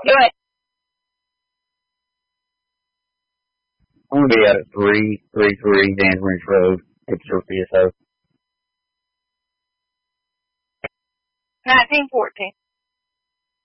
Do it. I'm going to be out at 333 Dan Ridge Road, Pittsburgh, PSO. 1914.